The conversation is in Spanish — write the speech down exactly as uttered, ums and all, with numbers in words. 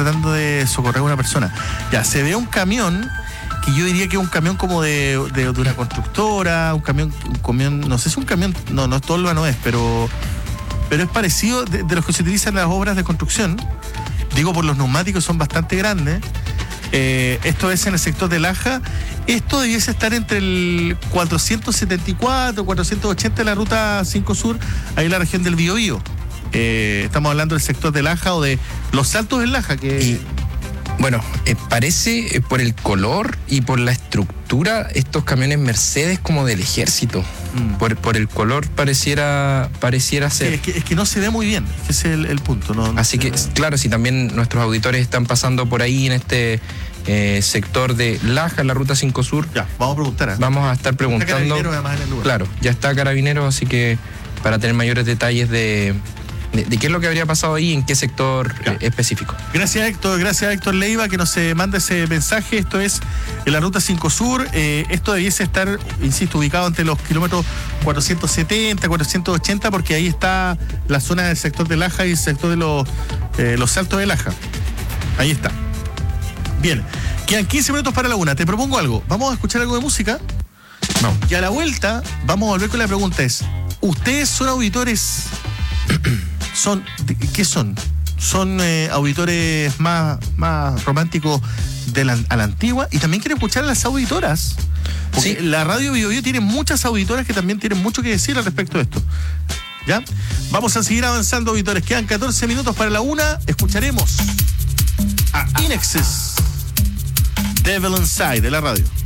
tratando de socorrer a una persona. Ya, se ve un camión que yo diría que es un camión como de, de, de una constructora, un camión, un camión, no sé si un camión, no, no, Tolva no es, pero, pero es parecido de, de los que se utilizan en las obras de construcción. Digo, por los neumáticos son bastante grandes. Eh, esto es en el sector de Laja. Esto debiese estar entre el cuatrocientos setenta y cuatro, cuatrocientos ochenta de la ruta cinco Sur, ahí en la región del Biobío. Eh, estamos hablando del sector de Laja o de Los Saltos en Laja, que... Y, bueno, eh, parece eh, por el color y por la estructura estos camiones Mercedes como del ejército. Mm. Por, por el color pareciera pareciera ser. Sí, es, que, es que no se ve muy bien, ese es el, el punto. No, no Así que, ve. Claro, si también nuestros auditores están pasando por ahí en este eh, sector de Laja, en la ruta cinco Sur. Ya, vamos a preguntar. ¿eh? Vamos a estar preguntando. Está Carabinero además en el lugar. Claro, ya está Carabinero, así que para tener mayores detalles de... De, de qué es lo que habría pasado ahí, en qué sector eh, específico. Gracias, Héctor. Gracias a Héctor Leiva que nos eh, manda ese mensaje. Esto es en la ruta cinco Sur. Eh, esto debiese estar, insisto, ubicado entre los kilómetros cuatrocientos setenta, cuatrocientos ochenta, porque ahí está la zona del sector de Laja y el sector de los, eh, los Saltos de Laja. Ahí está. Bien. Quedan quince minutos para la una. Te propongo algo. Vamos a escuchar algo de música. No. Y a la vuelta vamos a volver con la pregunta. Es, ¿ustedes son auditores... Son, ¿qué son? Son eh, auditores más, más románticos de la, a la antigua y también quieren escuchar a las auditoras. Porque sí. La radio Biobío tiene muchas auditoras que también tienen mucho que decir al respecto de esto. ¿Ya? Vamos a seguir avanzando, auditores. Quedan catorce minutos para la una. Escucharemos a Inexes, Devil Inside de la radio.